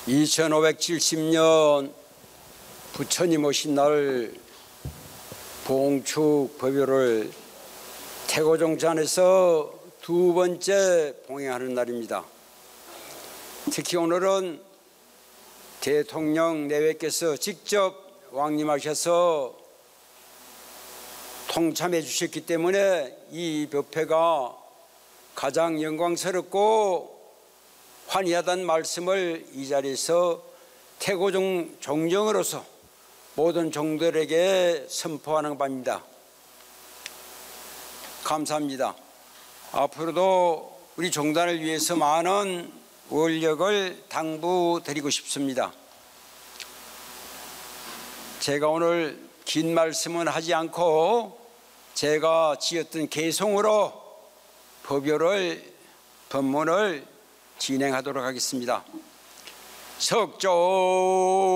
2570년 부처님 오신 날 봉축 법요를 태고종찬에서 두 번째 봉행하는 날입니다. 특히 오늘은 대통령 내외께서 직접 왕림하셔서 통참해 주셨기 때문에 이 법회가 가장 영광스럽고 환희하다는 말씀을 이 자리에서 태고종 종정으로서 모든 종들에게 선포하는 바입니다. 감사합니다. 앞으로도 우리 종단을 위해서 많은 원력을 당부드리고 싶습니다. 제가 오늘 긴 말씀은 하지 않고 제가 지었던 개송으로 법문을 진행하도록 하겠습니다. 석조